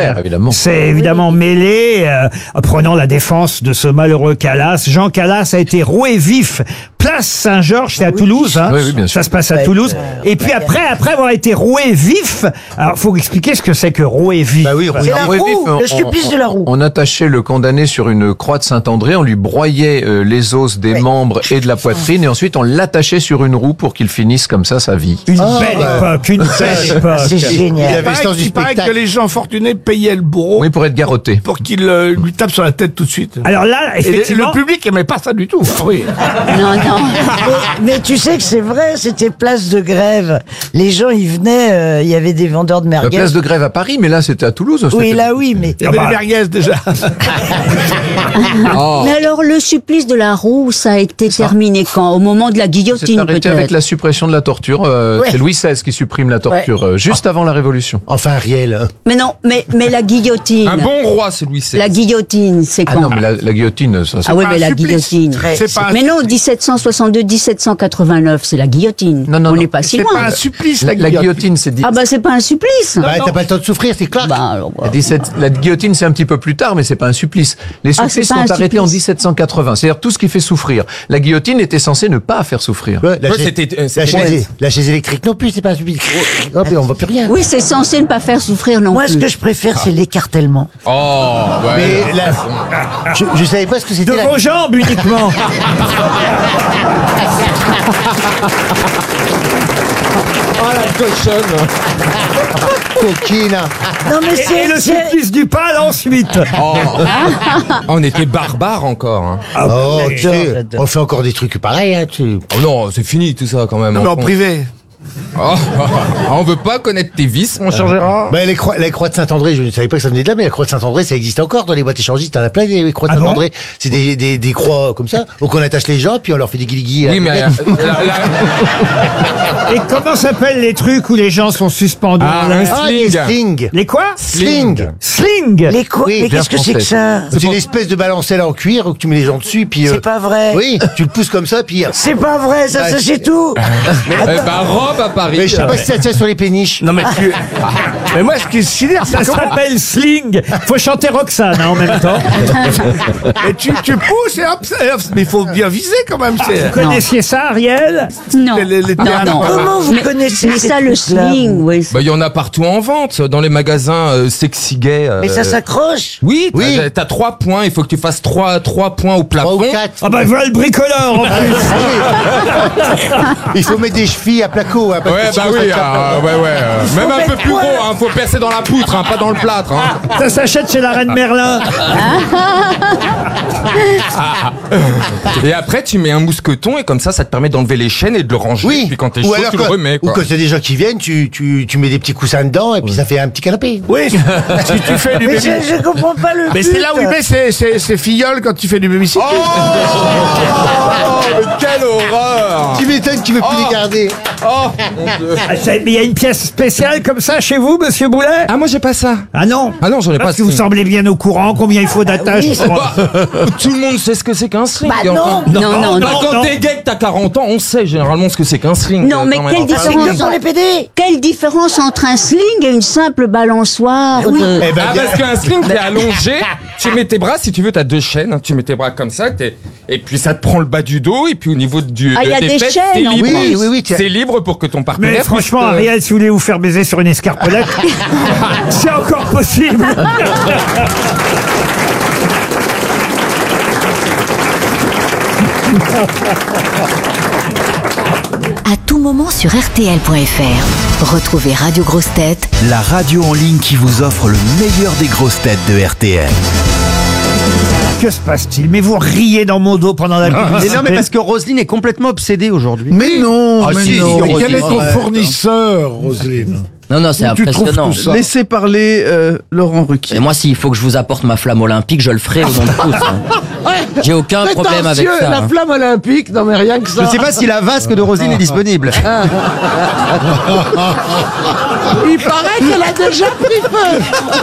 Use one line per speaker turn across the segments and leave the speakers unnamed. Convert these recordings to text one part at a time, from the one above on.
évidemment.
s'est évidemment mêlé, prenant la défense de ce malheureux Calas. Jean Calas a été roué vif. Place Saint-Georges, c'est à Toulouse, hein.
Oui, bien sûr.
Ça se passe à Toulouse. Et puis après avoir été roué vif, alors faut expliquer ce que c'est que roué vif.
Bah oui,
C'est la
Roué
roue,
vif,
le supplice de la roue.
On attachait le condamné sur une croix de Saint-André, on lui broyait les os des membres et de la poitrine, et ensuite on l'attachait sur une roue pour qu'il finisse comme ça sa vie.
Une belle époque, une belle époque.
C'est
Il
génial.
avait le sens du
Il paraît que
spectacle.
les gens fortunés payaient le bourreau
Oui, pour être garrotté.
pour qu'il lui tape sur la tête tout de suite.
Alors là,
Et
effectivement,
le public aimait pas ça du tout. Ah oui.
Non, non.
Mais tu sais que c'est vrai, c'était place de grève. Les gens, ils venaient, il y avait des vendeurs de
La
merguez.
place de grève à Paris, mais là c'était à Toulouse.
Oui,
c'était-
là, oui, mais...
Il y avait les merguez déjà.
Oh.
Mais alors, le supplice de la roue, ça a été terminé quand? Au moment de la
C'est
guillotine,
arrêté avec
peut-être?
la suppression de la torture. C'est Louis XVI qui supprime la torture juste avant la Révolution.
Enfin, Ariel. Hein.
Mais non, mais la guillotine.
Un bon roi, c'est Louis XVI.
La guillotine, c'est
Ah
quand?
non, mais la guillotine, ça c'est
Ah oui,
pas
mais
un
la
supplice.
guillotine.
C'est pas un
Mais non, 1762, 1789, c'est la guillotine.
Non, non,
On
non.
n'est pas si
C'est
loin.
pas un supplice
la guillotine, c'est dit.
Ah bah c'est pas un supplice.
Bah, t'as pas le temps de souffrir, c'est clair.
Bah, alors, bah.
La guillotine, c'est un petit peu plus tard, mais c'est pas un supplice. Les
Ah,
supplices
c'est pas
sont
un
arrêtés en
supplice.
1780. C'est-à-dire tout ce qui fait souffrir. La guillotine était censée ne pas faire souffrir.
Ouais,
Ouais, c'était
la chaise électrique non plus, c'est pas un supplice. Hop, et on voit plus rien.
Oui, c'est censé ne pas faire souffrir non
Moi,
plus.
ce que je préfère, c'est l'écartèlement.
Oh, ouais.
Mais là, je savais pas ce que
de
c'était.
vos jambes uniquement.
Oh, la cochonne.
Coquine.
Non, mais
Et le
c'est...
supplice du pâle ensuite.
Oh. On était barbares encore. Hein.
Oh, tu sais,
j'adore.
on fait encore des trucs pareils, hein, tu.
Oh non, c'est fini tout ça quand même.
Non, mais en
Enfin,
privé.
oh, on veut pas connaître tes vices, mon cher Gérard.
Bah, la croix de Saint-André, je ne savais pas que ça venait de là, mais la croix de Saint-André, ça existe encore dans les boîtes échangistes. T'en as plein des croix de
Ah bon
Saint-André. C'est des croix comme ça. Donc on attache les gens, puis on leur fait des guiligui.
Oui, mais
Et comment s'appellent les trucs où les gens sont suspendus?
les
sling.
slings.
Les quoi?
Sling.
Sling.
Les quoi?
Oui,
Mais
bien
qu'est-ce que c'est que ça?
C'est une espèce de balancelle en cuir où tu mets les gens dessus, puis.
C'est pas vrai.
Oui, tu le pousses comme ça, puis.
C'est pas vrai, ça c'est tout.
Bah, Rome à Paris.
Mais je sais pas si ça tient sur les péniches.
Non mais mais moi ce qui est sidère,
Ça
c'est comment
s'appelle Sling. Faut chanter Roxane hein, en même temps.
et tu pousses et hop, mais il faut bien viser quand même. C'est
Vous connaissiez ça, Ariel?
Non.
les
Non,
théâtres.
non.
Comment vous connaissez
Mais
ces
ça, le
trucs-là,
sling,
vous
oui.
Bah, il y en a partout en vente, dans les magasins sexy gay.
Mais ça s'accroche.
Oui,
Oui.
t'as 3 points, il faut que tu fasses 3 points au
3
plafond.
ou 4.
Ah bah voilà le bricoleur en plus.
Il faut mettre des chevilles à placo. Hein, parce
Ouais,
que
bah
sinon,
oui,
ça tape.
ouais. Même un peu
mettre
plus
quoi,
gros,
là
hein, faut percer dans la poutre, hein, pas dans le plâtre. Hein.
Ça s'achète chez la reine Merlin.
Et après, tu mets un mousqueton et comme ça te permet d'enlever les chaînes et de le ranger.
Oui.
Puis quand t'es
Ou
chaud,
alors
tu le remets.
ou
Quoi.
quand il y a des gens qui viennent, tu mets des petits coussins dedans et puis ça fait un petit canapé.
Oui, si tu fais du
Mais
baby.
je comprends pas le
Mais
but.
c'est là où il met ses filleuls quand tu fais du babysitting.
Oh, mais quelle horreur!
Tu m'étonnes qu'il veut plus les garder.
Oh, mon Dieu.
Ah, mais il y a une pièce spéciale comme ça chez vous, monsieur Boulet?
Ah, moi j'ai pas ça.
Ah non.
Ah non, j'en ai pas.
Parce que vous semblez bien au courant combien il faut d'attaches.
oui.
pour-
Bah, tout le monde sait ce que c'est qu'un sling.
Bah non.
Non.
Bah, quand t'es gay que t'as 40 ans, on sait généralement ce que c'est qu'un sling.
Non, mais
quand même.
quelle
C'est
différence
comme sur les PD.
Quelle différence entre un sling et une simple balançoire de...
Eh ben,
Ah, parce qu'un sling, t'es allongé, tu mets tes bras, si tu veux, t'as 2 chaînes, hein, tu mets tes bras comme ça, et puis ça te prend le bas du dos, et puis au niveau
Ah, il y a
des
des
fesses,
chaînes,
c'est
en
libre.
plus. Oui, tiens.
C'est libre pour que ton
Mais
partenaire
franchement,
puisse,
Ariel, si vous voulez vous faire baiser sur une escarpolette, c'est encore possible.
À tout moment sur RTL.fr. Retrouvez Radio Grosses Têtes,
La radio en ligne qui vous offre le meilleur des grosses têtes de RTL.
Que se passe-t-il? Mais vous riez dans mon dos pendant la publicité.
Mais non, mais parce que Roselyne est complètement obsédée aujourd'hui.
Mais non,
Ah, si,
non.
si,
Quel est ton
Arrête.
fournisseur, Roselyne?
Non, non, c'est
Où tu trouves
impressionnant.
tout ça
Laissez parler Laurent Ruquier.
Et moi, s'il faut que je vous apporte ma flamme olympique, je le ferai au nom de tous. Hein. J'ai aucun problème avec ça. Hein.
flamme olympique, non mais rien que
Je ne sais pas si la vasque de Roselyne est disponible.
Il paraît qu'elle a déjà pris feu.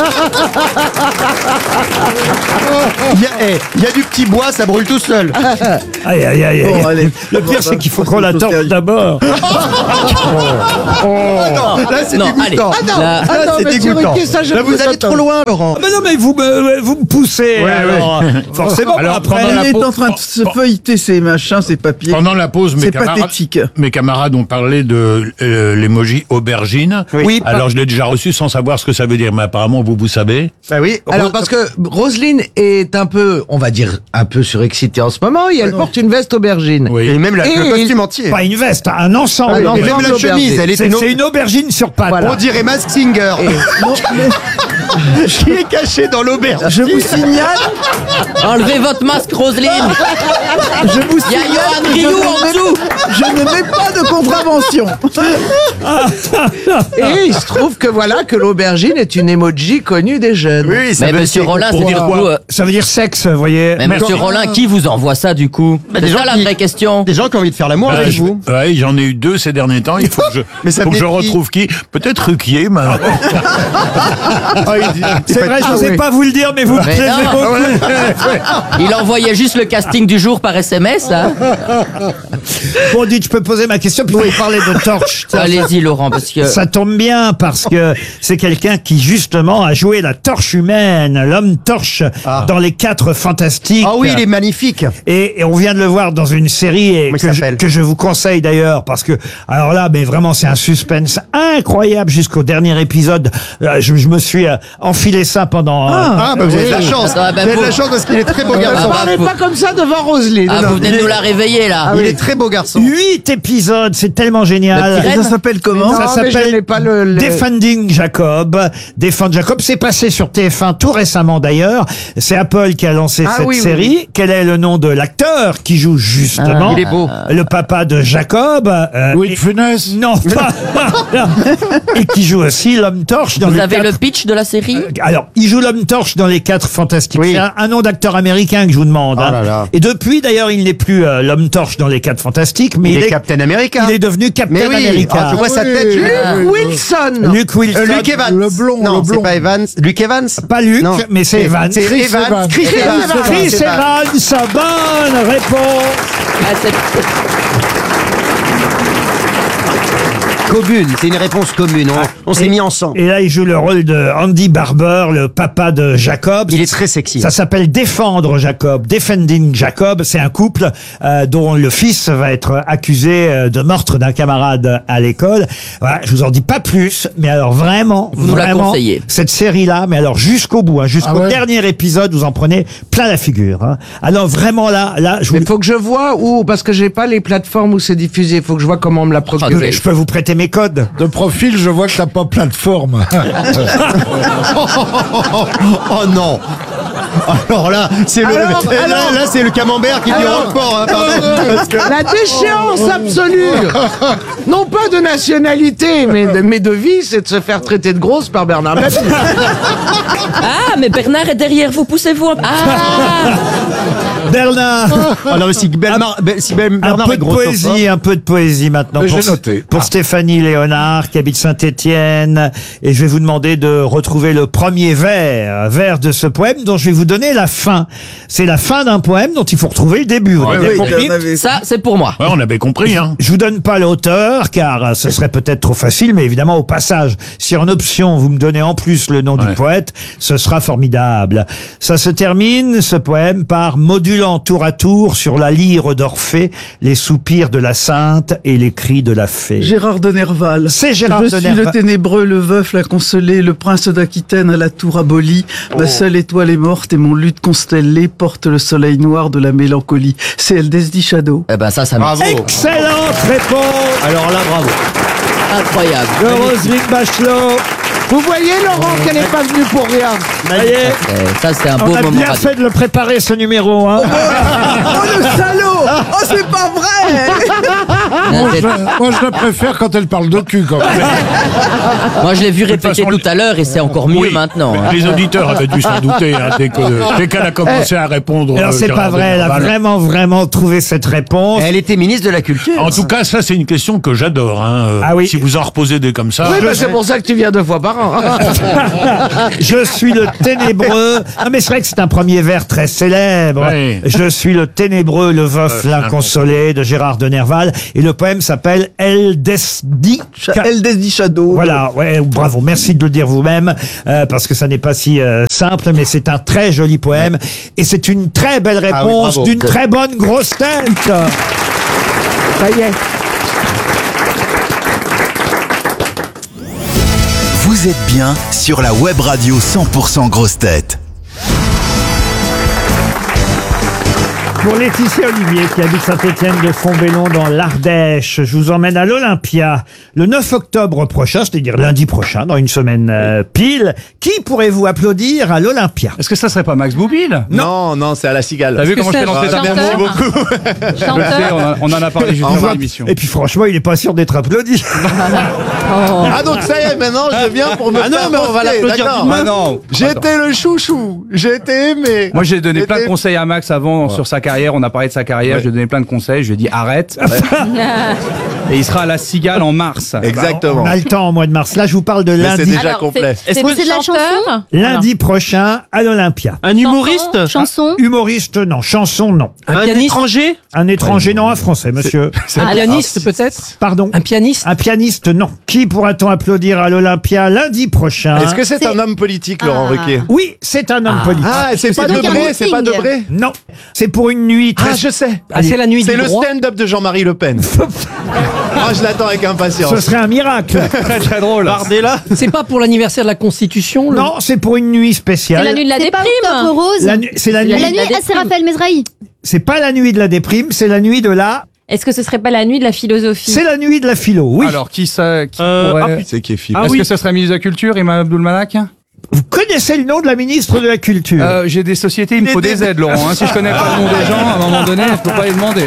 Il y a du petit bois, ça brûle tout seul.
Aïe, aïe, aïe, aïe.
Bon, allez.
Le pire, c'est qu'il faut qu'on la torche d'abord.
Non, là, c'est
Non.
du dégoûtant.
Allez,
non,
là-
Là, c'est
Monsieur
dégoûtant.
Ruquier, ça, je
Là,
peux
vous allez
t'entendre.
trop loin, Laurent.
Ah, mais non, mais vous me poussez. Alors, forcément,
Alors,
après.
pendant la
Il est
pause-
en train de se feuilleter ses machins, ses papiers.
Pendant la pause,
C'est pathétique.
mes camarades ont parlé de l'emoji aubergine.
Oui.
Alors, je l'ai déjà reçu sans savoir ce que ça veut dire, mais apparemment, vous savez.
Bah oui.
Alors parce que Roselyne est un peu, on va dire, un peu surexcitée en ce moment et elle porte une veste aubergine.
Oui.
Et même
Et
le costume entier.
Pas une veste, un ensemble.
Ah,
Et
non,
même la
l'aubergine.
chemise, elle est
C'est une aubergine sur pattes.
Voilà.
On dirait Mask Singer. Qui est caché dans l'auberge.
Je vous signale,
Enlevez votre masque, Roselyne.
je vous
Il y a
signale
Johan
que
Rioux en dessous.
je ne mets pas de contravention.
Et il se trouve que voilà que l'aubergine est une emoji connue des jeunes.
Oui, ça
Mais
veut
monsieur
dire-
Rollin,
pour
c'est
dire
du
quoi
coup...
Ça veut dire sexe, vous voyez.
Mais monsieur Rollin, qui vous envoie ça du coup?
des
C'est
gens
ça la
qui-
vraie question.
Des gens qui ont envie de faire l'amour avec vous.
Ouais, j'en ai eu 2 ces derniers temps. Il faut que je,
Mais ça
faut que je
venait de qui
retrouve qui. Peut-être Ruquier, mais...
C'est vrai, je n'osais pas vous le dire, mais vous me
Mais
plaisez
non.
beaucoup.
Il envoyait juste le casting du jour par SMS, là.
Bon, dites, je peux poser ma question, puis vous parler de Torche. Tiens,
Allez-y, Laurent, parce que...
ça tombe bien parce que c'est quelqu'un qui justement a joué la torche humaine, l'homme torche dans les 4 Fantastiques.
Ah oui, il est magnifique.
Et on vient de le voir dans une série
Comment il s'appelle
que je vous conseille d'ailleurs parce que alors là, mais vraiment c'est un suspense incroyable jusqu'au dernier épisode. Je me suis enfilé ça pendant.
Ah, bah vous avez de la
oui.
chance.
Attends, bah,
vous avez de
vous-
la chance parce qu'il est très beau
Ah,
garçon.
bah,
Parlez pas comme ça devant Roselyne.
Ah, vous venez de nous la réveiller, là.
Il est très beau garçon.
8 épisodes, c'est tellement génial.
Le petit
Et
renne
ça s'appelle comment?
Non,
Ça
mais je n'ai
s'appelle
pas le-
Defending Jacob. Defend Jacob, c'est passé sur TF1 tout récemment d'ailleurs. C'est Apple qui a lancé
Ah
cette
oui, oui,
série.
oui.
Quel est le nom de l'acteur qui joue justement
Il est beau.
le papa de Jacob?
Oui, de
et-
Funès.
Non, pas. Et qui joue aussi l'homme torche dans
Vous
les
avez
4...
le pitch de la série?
Alors, il joue l'homme torche dans les 4 Fantastiques.
Oui.
C'est un nom d'acteur américain que je vous demande.
Oh là là.
Et depuis, d'ailleurs, il n'est plus l'homme torche dans les 4 Fantastiques, mais
Il est Captain America.
il est devenu Captain
Mais oui,
America.
ah, je vois sa tête.
Luke Wilson.
Luke Wilson.
Luke Evans.
Le blond,
Non,
le
c'est
blond.
pas Evans. Luke Evans.
Pas Luke,
Non.
mais c'est Evans.
C'est Evans. Chris Evans.
Chris
C'est pas-
Evans, bonne réponse.
Ah, c'est-
Commune, c'est une réponse commune. On s'est mis ensemble.
Et là, il joue le rôle de Andy Barber, le papa de Jacob.
Il est très sexy.
Ça s'appelle Défendre Jacob, Defending Jacob. C'est un couple dont le fils va être accusé de meurtre d'un camarade à l'école. Voilà, je vous en dis pas plus, mais alors vraiment,
Vous nous la
vraiment,
conseillez.
cette série-là, mais alors jusqu'au bout, jusqu'au dernier épisode, vous en prenez plein la figure. Hein. Alors vraiment là, je vous
Il faut que je vois où, parce que j'ai pas les plateformes où c'est diffusé. Il faut que je vois comment on me l'a procuré.
je peux vous prêter mes codes.
De profil, je vois que t'as pas plein de formes.
Oh non. Alors là, c'est le,
Alors,
là, c'est le camembert qui dit
alors,
Roquefort. Hein, pardon. Parce que-
La déchéance absolue. Non pas de nationalité, mais de vie, c'est de se faire traiter de grosse par Bernard Mabille.
Ah, mais Bernard est derrière vous, poussez-vous. Ah!
Bernard,
Ah non, mais si Bernard
un
Bernard
peu
est
de
grossophobe.
poésie, un peu de poésie maintenant
Mais
pour,
j'ai noté.
pour Stéphanie Léonard qui habite Saint-Étienne, et je vais vous demander de retrouver le premier vers de ce poème dont je vais vous donner la fin. C'est la fin d'un poème dont il faut retrouver le début. Vous avez bien compris.
Ça, c'est pour moi.
Ouais, on avait compris, hein.
Je vous donne pas l'auteur car ce serait peut-être trop facile, mais évidemment au passage, si en option vous me donnez en plus le nom du poète, ce sera formidable. Ça se termine, ce poème, par modulant tour à tour sur la lyre d'Orphée les soupirs de la sainte et les cris de la fée.
Gérard de Nerval.
C'est Gérard
Je
de
suis
Nerval.
le ténébreux, le veuf, la consolée, le prince d'Aquitaine à la tour abolie. Ma seule étoile est morte et mon luth constellé porte le soleil noir de la mélancolie. C'est Eldesdi Shadow.
Eh ben, ça me...
Bravo.
Excellente réponse
Alors là, bravo.
Incroyable.
de Roselyne Bachelot.
Vous voyez, Laurent, qu'elle n'est pas venue pour rien.
Ça y est,
Ça, c'est un
on
beau
a
moment
bien
radio.
fait de le préparer ce numéro. Hein.
Oh le salaud! Oh c'est pas vrai!
Moi, je la préfère quand elle parle de cul, quand même.
Moi, je l'ai vu
toute
répéter
façon,
tout à l'heure et c'est encore mieux
Oui,
maintenant. hein.
Les auditeurs avaient dû s'en douter, hein, dès qu'elle a commencé à répondre.
Alors c'est pas
Gérard
vrai, elle a
Denerval.
vraiment trouvé cette réponse.
Elle était ministre de la Culture.
En tout cas, ça, c'est une question que j'adore. Hein.
Ah oui.
Si vous en reposez des comme ça.
Oui, mais c'est pour ça que tu viens 2 fois par an.
Je suis le ténébreux. Ah, mais c'est vrai que c'est un premier vers très célèbre.
Oui.
Je suis le ténébreux, le veuf, l'inconsolé de Gérard de Nerval. Et le poème s'appelle El Desdi
Shadow.
Voilà, ouais, bravo. Merci de le dire vous-même, parce que ça n'est pas si simple, mais c'est un très joli poème. Et c'est une très belle réponse d'une très bonne grosse tête.
Ça y est.
Vous êtes bien sur la web radio 100% Grosses Têtes.
Pour Laetitia Olivier, qui habite Saint-Étienne de Fontbellon dans l'Ardèche, je vous emmène à l'Olympia le 9 octobre prochain, c'est-à-dire lundi prochain, dans une semaine pile. Qui pourrez-vous applaudir à l'Olympia?
Est-ce que ça serait pas Max Boublil?
Non, c'est à la Cigale.
T'as vu comment je t'ai lancé ta
Merci beaucoup.
Je sais, on en a parlé juste avant l'émission.
Et puis franchement, il n'est pas sûr d'être applaudi.
Ah donc ça y est, maintenant je viens pour me faire
mais on va l'applaudir
d'accord.
demain.
Ah non.
J'étais le chouchou, j'ai été aimé.
Moi, j'ai donné plein de conseils à Max avant sur sa carrière. On a parlé de sa carrière. Je lui ai donné plein de conseils. Je lui ai dit arrête. Et il sera à la Cigale en mars.
Exactement.
On a le temps au mois de mars. Là, je vous parle de
Mais
lundi.
c'est déjà complet.
Est-ce que c'est de la chanson?
Lundi prochain à l'Olympia.
Un humoriste?
Chanson?
Humoriste, non. Chanson, non.
Un étranger?
Un étranger, non. Un français, monsieur.
Un pianiste peut-être?
Pardon.
Un pianiste?
Un pianiste, non. Qui pourra-t-on applaudir à l'Olympia lundi prochain?
Est-ce que c'est un homme politique, Laurent Ruquier?
Oui, c'est un homme politique.
Ah, c'est pas
donc un
Debré, c'est pas
meeting.
Debré?
Non. C'est pour une nuit très...
Ah, je sais.
Ah, c'est la nuit
C'est
du
le
droit?
stand-up de Jean-Marie Le Pen. Moi, je l'attends avec impatience.
Ce serait un miracle.
Très très drôle.
Bardella.
C'est pas pour l'anniversaire de la Constitution?
Non, c'est pour une nuit spéciale.
C'est la nuit de la
C'est pas
déprime.
Octobre Rose.
C'est la nuit.
La nuit, c'est Raphaël Mesrahi.
C'est pas la nuit de la déprime, c'est la nuit de la...
Est-ce que ce serait pas la nuit de la philosophie?
C'est la nuit de la philo, oui.
Alors qui pourrait...
C'est qui est Philippe.
Est-ce que ce serait ministre de la Culture, Imam Abdul Malak?
Vous connaissez le nom de la ministre de la Culture?
J'ai des sociétés, il me faut des aides, Laurent. Si je connais pas le nom des gens, à un moment donné, je peux pas les demander.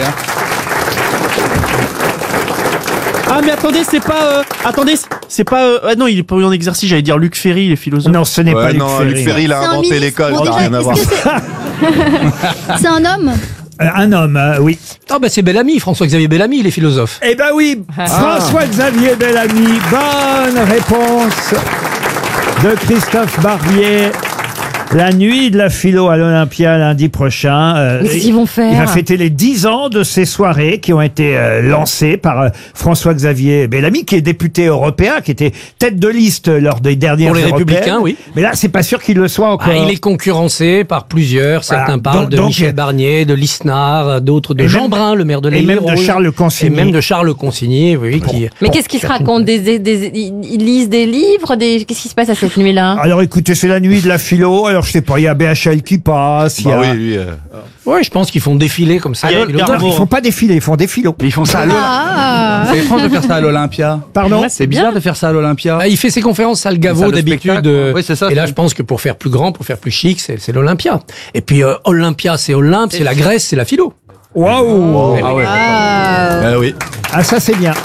Ah mais attendez, c'est pas... c'est pas... ah non, il est pas en exercice, j'allais dire Luc Ferry, il est philosophe.
Non, ce n'est pas Luc Ferry.
Luc Ferry, il a
C'est un
inventé
ministre.
l'école,
Bon,
ça n'a
déjà,
rien à voir.
est-ce que c'est un homme?
Un homme, oui.
Ah bah c'est Bellamy, François-Xavier Bellamy, il est philosophe.
Eh ben oui, François-Xavier Bellamy. Bonne réponse de Christophe Barbier. La nuit de la philo à l'Olympia lundi prochain.
Mais qu'est-ce qu'ils vont faire?
Il va fêter les 10 ans de ces soirées qui ont été lancées par François-Xavier Bellamy, qui est député européen, qui était tête de liste lors des dernières
Pour les
européennes.
Républicains, oui.
Mais là, c'est pas sûr qu'il le soit encore.
Ah, il est concurrencé par plusieurs.
Voilà.
Certains parlent de
Donc,
Michel Barnier, de Lisnard, d'autres de
Et
Jean
même-
Brun, le maire de
et même de
l'Île-et-Rose.
Charles Consigny.
Et même de Charles Consigny, oui. Qui...
Mais qu'est-ce qu'ils se racontent? Ils lisent des livres? Qu'est-ce qui se passe à cette nuit-là?
Alors écoutez, c'est la nuit de la philo. Alors je sais pas, il y a BHL qui passe. Il y a...
Bah oui, lui.
Ouais, je pense qu'ils font défiler comme ça.
Non, ils font pas défiler, ils font des philos.
Ils font ça à l'Olympia. C'est étrange de faire ça à l'Olympia.
Pardon?
C'est bizarre de faire ça à l'Olympia.
Ah, il fait ses conférences salle Gaveau
Salle de
d'habitude.
spectacle. Oui, c'est ça.
Et là, je pense que pour faire plus grand, pour faire plus chic, c'est l'Olympia. Et puis Olympia, c'est Olympe, c'est la Grèce, c'est la philo.
Waouh!
Ah ouais.
Ah oui.
Ah ça c'est bien.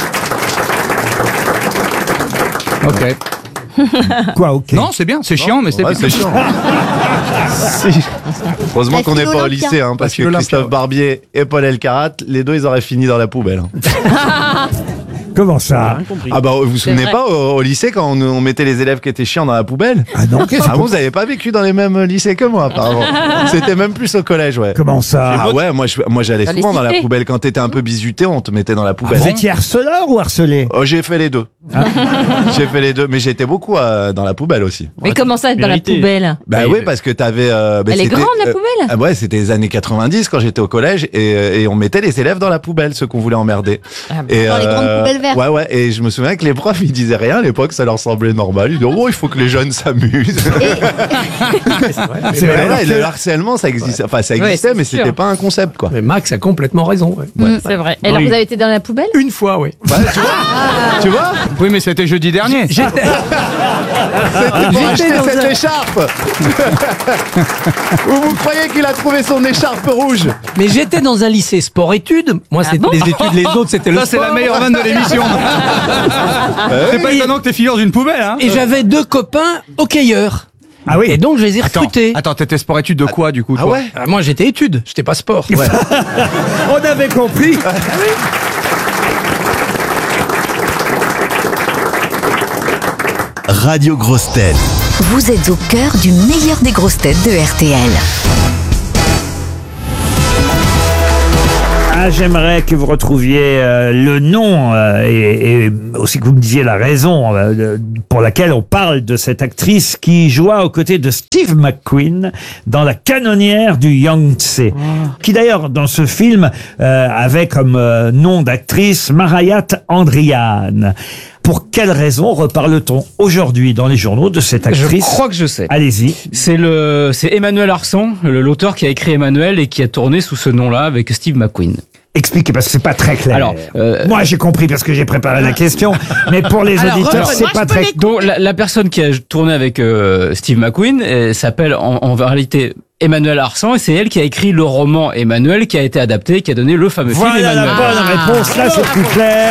Ok.
Quoi, ok?
Non, c'est bien, c'est chiant, mais c'est
Ouais,
bien.
c'est chiant. Heureusement
La
qu'on n'est pas au
philo-Olympia.
lycée, hein, parce que
philo-Olympia.
Christophe Barbier et Paul Elkarat, les deux, ils auraient fini dans la poubelle.
Comment ça?
Ah bah, vous vous souvenez
vrai.
pas au lycée quand on mettait les élèves qui étaient chiants dans la poubelle?
Ah non, qu'est-ce
Ah
que-
bon, vous avez pas vécu dans les mêmes lycées que moi, apparemment. C'était même plus au collège, ouais.
Comment ça?
Ah ouais, moi j'allais
Dans les
souvent dans la
cités.
poubelle. Quand t'étais un peu bizuté, on te mettait dans la poubelle.
Vous étiez harceleur ou harcelé?
Oh, j'ai fait les deux. J'ai fait les deux, mais j'étais beaucoup dans la poubelle aussi.
Mais comment ça, être dans la poubelle?
Bah oui, parce que t'avais.
Elle est grande, la poubelle?
Ah ouais, c'était les années 90 quand j'étais au collège et on mettait les élèves dans la poubelle, ceux qu'on voulait emmerder.
Ah
Et,
Dans les grandes poubelles vertes.
Ouais, et je me souviens que les profs ils disaient rien à l'époque, ça leur semblait normal. Ils disaient oh il faut que les jeunes s'amusent.
C'est vrai.
Ouais, le harcèlement ça existait, enfin ça existait,
c'est
mais
sûr.
c'était pas un concept quoi.
Mais Max a complètement raison. Ouais.
C'est vrai. Et alors, vous avez été dans la poubelle?
Une fois, oui.
Tu vois?
Oui, mais c'était jeudi dernier.
C'était pour acheter cette écharpe. Ou vous croyez qu'il a trouvé son écharpe rouge?
Mais j'étais dans un lycée sport-études. Moi, c'était
bon
les études, les autres, c'était le
Ça, c'est
sport.
la meilleure vanne de l'émission. C'est pas étonnant que t'es figure d'une poubelle, hein.
Et j'avais deux copains hockeyeurs.
Ah oui.
Et donc, je les ai recrutés.
Attends, t'étais sport-études de quoi, du coup,
Ah
toi
ouais?
Ah, moi, j'étais études, j'étais pas sport.
On avait compris.
Radio Grosses Têtes.
Vous êtes au cœur du meilleur des grosses têtes de RTL.
Ah, j'aimerais que vous retrouviez le nom et aussi que vous me disiez la raison pour laquelle on parle de cette actrice qui joua aux côtés de Steve McQueen dans La canonnière du Yangtze, qui d'ailleurs dans ce film avait comme nom d'actrice Marayat Andrian. Pour quelle raison reparle-t-on aujourd'hui dans les journaux de cette actrice?
Je crois que je sais.
Allez-y.
C'est Emmanuel Arsan, l'auteur qui a écrit Emmanuel et qui a tourné sous ce nom-là avec Steve McQueen.
Expliquez, parce que c'est pas très clair.
Alors,
moi j'ai compris parce que j'ai préparé la question, mais pour les auditeurs, c'est pas très clair.
Donc, la personne qui a tourné avec Steve McQueen s'appelle en réalité Emmanuel Arsan, et c'est elle qui a écrit le roman Emmanuel qui a été adapté, qui a donné le fameux film Emmanuel.
Voilà la bonne réponse, là c'est plus clair.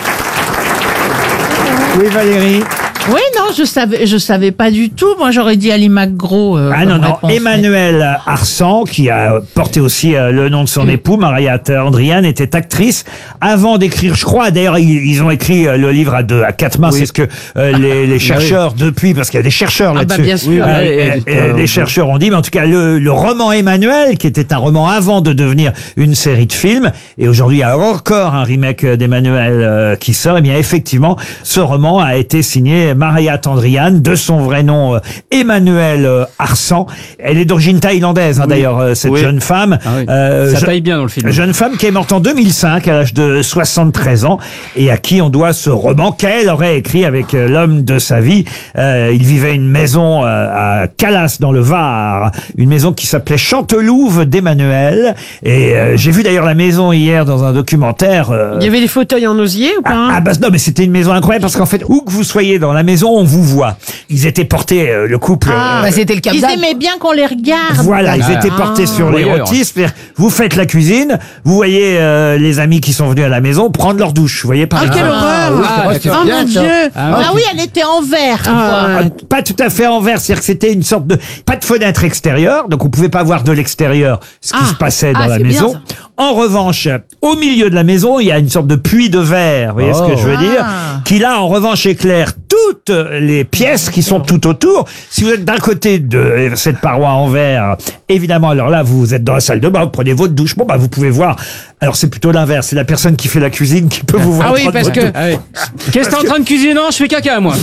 Oui, Valérie.
Oui, non, je savais pas du tout. Moi, j'aurais dit Ali McGraw.
Ah non, Emmanuel Arsan, qui a porté aussi le nom de son époux, Marayat Andrian, était actrice avant d'écrire, je crois, d'ailleurs, ils ont écrit le livre à quatre mains, c'est ce que les chercheurs, depuis, parce qu'il y a des chercheurs là-dessus.
Bah, bien sûr.
Les chercheurs ont dit, mais en tout cas, le roman Emmanuel, qui était un roman avant de devenir une série de films, et aujourd'hui, il y a encore un remake d'Emmanuel qui sort, et bien, effectivement, ce roman a été signé Marayat Andrian, de son vrai nom Emmanuel Arsan. Elle est d'origine thaïlandaise, d'ailleurs, cette jeune femme.
Ça taille bien dans le film.
Jeune femme qui est morte en 2005, à l'âge de 73 ans, et à qui on doit ce roman qu'elle aurait écrit avec l'homme de sa vie. Il vivait une maison à Calas, dans le Var, une maison qui s'appelait Chantelouve d'Emmanuel. Et j'ai vu d'ailleurs la maison hier dans un documentaire.
Il y avait des fauteuils en osier ou pas?
Bah non, mais c'était une maison incroyable parce qu'en fait, où que vous soyez dans la maison, on vous voit. Ils étaient portés, le couple.
C'était le Ils aimaient bien qu'on les regarde.
Voilà, ils étaient portés sur l'érotisme. Vous faites la cuisine, vous voyez les amis qui sont venus à la maison prendre leur douche. Vous voyez par
quelle horreur! Oh mon Dieu! Ah oui, elle était en verre.
Pas tout à fait en verre, c'est-à-dire que c'était une sorte de pas de fenêtre extérieure, donc on pouvait pas voir de l'extérieur ce qui se passait dans la maison. En revanche, au milieu de la maison, il y a une sorte de puits de verre, vous voyez ce que je veux dire, qui là, en revanche, éclaire toutes les pièces qui sont tout autour. Si vous êtes d'un côté de cette paroi en verre, évidemment, alors là, vous êtes dans la salle de bain, vous prenez votre douche, bon, bah, vous pouvez voir. Alors, c'est plutôt l'inverse, c'est la personne qui fait la cuisine qui peut vous voir.
Ah oui, parce que...
Qu'est-ce que t'es en train de cuisiner? Non, je fais caca, moi.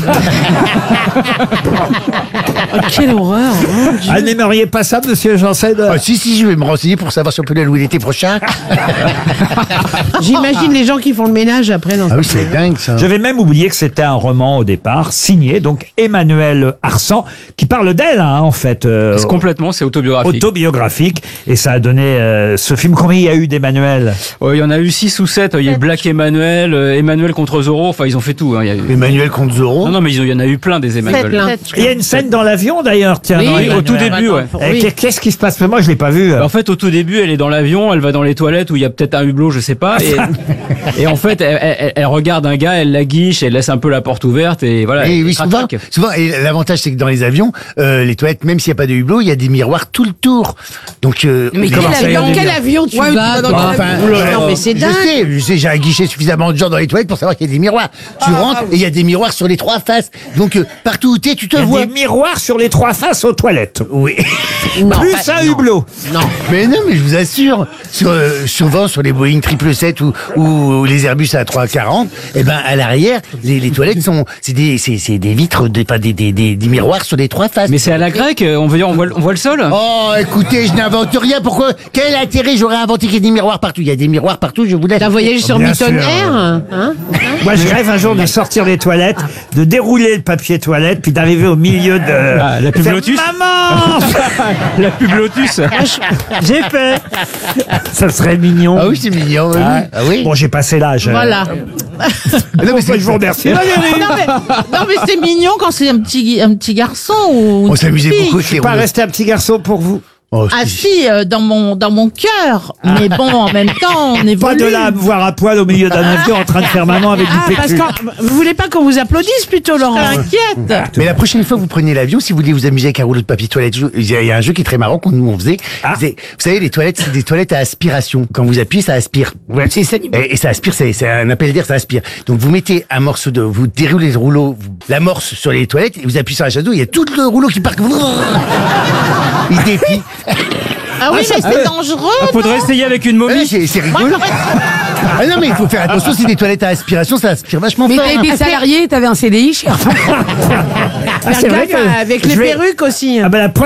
Quelle horreur!
Ah, n'aimeriez pas ça, monsieur Janssen?
Si, je vais me renseigner pour savoir si on peut aller louer l'été prochain.
J'imagine les gens qui font le ménage après.
Ah oui, c'est dingue ça.
J'avais même oublié que c'était un roman au départ, signé donc Emmanuel Arsan, qui parle d'elle, en fait.
Complètement, c'est autobiographique.
Autobiographique, et ça a donné ce film. Combien il y a eu d'Emmanuel?
Il y en a eu 6 ou 7. Il y a eu Black Emmanuel, Emmanuel contre Zorro. Enfin, ils ont fait tout. Il y a eu...
Emmanuel contre Zorro?
Non, mais il y en a eu plein des Emmanuel.
Il y a une scène dans l'avion d'ailleurs, tiens.
Oui, au tout début,
Qu'est-ce qui se passe? Moi, je l'ai pas vu.
En fait, au tout début, elle est dans l'avion, elle va dans les toilettes où il y a peut-être un hublot, je sais pas. Et en fait, elle regarde un gars, elle la guiche, elle laisse un peu la porte ouverte et voilà.
Et oui, souvent, et l'avantage c'est que dans les avions, les toilettes, même s'il n'y a pas de hublot, il y a des miroirs tout le tour. Donc,
mais dans quel avion tu vas?
Non, mais c'est dingue. Je sais, j'ai un guichet suffisamment de gens dans les toilettes pour savoir qu'il y a des miroirs. Tu rentres et il y a des miroirs sur les 3 faces. Donc, partout où tu te vois.
Il y a des miroirs sur les 3 faces aux toilettes.
Oui.
Plus un hublot.
Non. Mais je vous assure, souvent sur les Boeing 777 ou les Airbus à 340, à l'arrière, les toilettes c'est des vitres, des miroirs sur les 3 faces.
Mais c'est à la grecque, on voit le sol.
Oh, écoutez, je n'invente rien. Pourquoi? Quel intérêt j'aurais inventé qu'il y ait des miroirs partout? Il y a des miroirs partout, je vous laisse.
T'as voyagé sur Milton Air,
Moi, je rêve un jour de sortir des toilettes, de dérouler le papier toilette, puis d'arriver au milieu de...
la pub Lotus.
Maman.
La pub Lotus.
J'ai fait. Ça serait mignon.
Ah oui, c'est mignon. Oui.
Bon, j'ai passé l'âge.
Voilà.
Non, mais je vous remercie.
Non, mais c'est mignon quand c'est un petit garçon ou.
On s'amusait beaucoup.
Je suis pas resté un petit garçon pour vous.
Dans mon cœur. Mais bon, en même temps, on évolue.
Pas de là à me voir à poil au milieu d'un avion en train de faire maman avec du PQ.
Parce que vous voulez pas qu'on vous applaudisse plutôt, Laurent? Inquiète.
Mais la prochaine fois que vous prenez l'avion, si vous voulez vous amuser avec un rouleau de papier toilette, il y a un jeu qui est très marrant qu'on nous faisait. Vous savez, les toilettes, c'est des toilettes à aspiration. Quand vous appuyez, ça aspire. C'est ça. Et ça aspire, c'est un appel d'air, ça aspire. Donc vous mettez un morceau vous déroulez le rouleau, l'amorce sur les toilettes, et vous appuyez sur un château, il y a tout le rouleau qui part. Il déplie.
Ah oui, mais c'est dangereux.
Faudrait essayer avec une momie.
C'est rigolo. Ah non, mais il faut faire attention, c'est des toilettes à aspiration, ça aspire vachement fort.
Mais t'es salarié, t'avais un CDI, cher.
C'est vrai que
avec les perruques aussi.
Ah ben, la